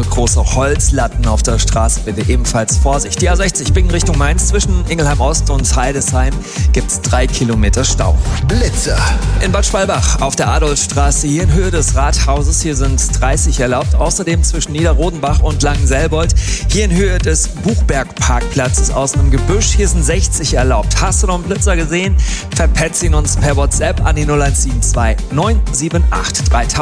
große Holzlatten auf der Straße, bitte ebenfalls Vorsicht. Die A60 Bingen Richtung Mainz zwischen Ingelheim Ost und Heidesheim gibt's 3 Kilometer Stau. Blitzer. In Bad Schwalbach auf der Adolfstraße, hier in Höhe des Rathauses, hier sind 30 erlaubt. Außerdem zwischen Niederrodenbach und Langenselbold, hier in Höhe des Buchberg-Parkplatzes außen im Gebüsch, hier sind 60 erlaubt. Hast du noch einen Blitzer gesehen? Verpetz ihn uns per WhatsApp an die 0172 978 3000.